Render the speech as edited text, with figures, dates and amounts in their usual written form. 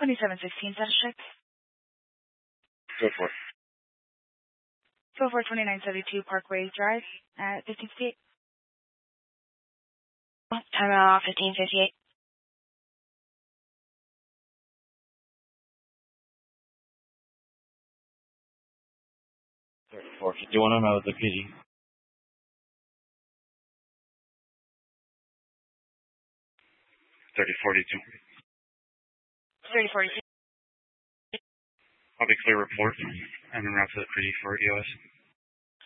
2716 Center Check. Go for it. 2972 Parkway Drive at 1558. Terminal 1558. For 51 on out of the PG. 3042. 3042. I'll be clear report and en route to the PD for EOS.